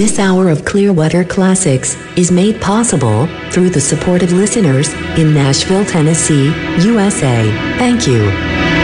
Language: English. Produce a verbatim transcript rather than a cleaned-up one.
This hour of Clearwater Classics is made possible through the support of listeners in Nashville, Tennessee, U S A. Thank you.